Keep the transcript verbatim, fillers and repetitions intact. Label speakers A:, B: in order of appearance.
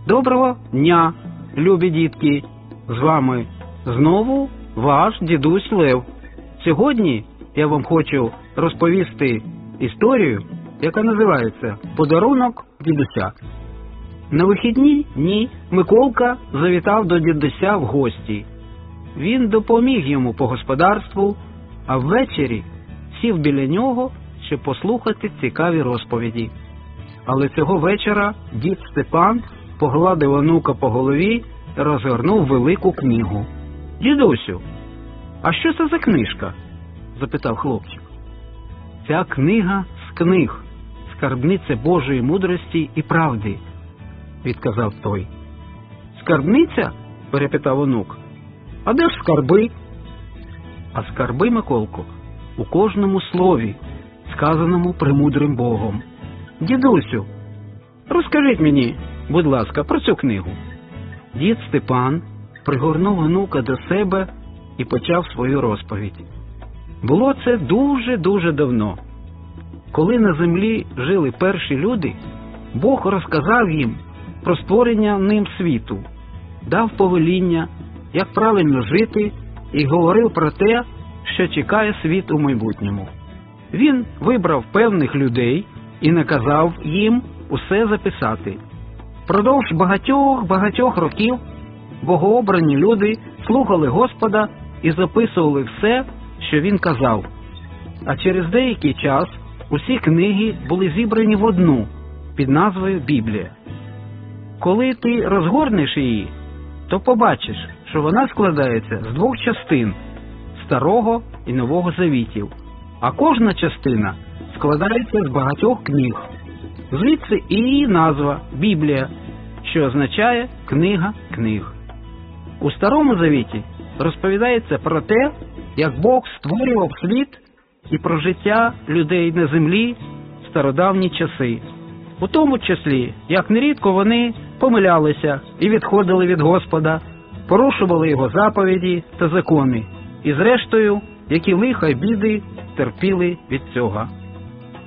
A: Доброго дня, любі дітки! З вами знову ваш дідусь Лев. Сьогодні я вам хочу розповісти історію, яка називається «Подарунок дідуся». На вихідні дні Миколка завітав до дідуся в гості. Він допоміг йому по господарству, а ввечері сів біля нього, щоб послухати цікаві розповіді. Але цього вечора дід Степан погладив онука по голові та розгорнув велику книгу. «Дідусю, а що це за книжка?» – запитав хлопчик. «Ця книга з книг, скарбниця Божої мудрості і правди», – відказав той. «Скарбниця?» – перепитав онук. «А де ж скарби?» «А скарби, Миколко, у кожному слові, сказаному премудрим Богом. Дідусю, розкажіть мені, будь ласка, про цю книгу». Дід Степан пригорнув онука до себе і почав свою розповідь. Було це дуже-дуже давно. Коли на землі жили перші люди, Бог розказав їм про створення ним світу, дав повеління, як правильно жити, і говорив про те, що чекає світ у майбутньому. Він вибрав певних людей і наказав їм усе записати. Продовж багатьох-багатьох років богообрані люди слухали Господа і записували все, що він казав. А через деякий час усі книги були зібрані в одну під назвою Біблія. Коли ти розгорнеш її, то побачиш, що вона складається з двох частин – Старого і Нового Завітів, а кожна частина складається з багатьох книг. Звідси і її назва – Біблія, що означає «книга книг». У Старому Завіті розповідається про те, як Бог створював світ і про життя людей на землі в стародавні часи. У тому числі, як нерідко вони помилялися і відходили від Господа, порушували Його заповіді та закони, і зрештою, які лиха й біди терпіли від цього.